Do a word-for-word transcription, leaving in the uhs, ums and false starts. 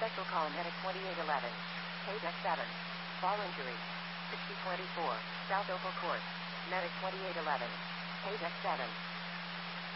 Special call medic twenty-eight eleven. Paydeck seven. Fall injury. sixty twenty-four. South Opal Court. Medic twenty-eight eleven. Paydeck seven.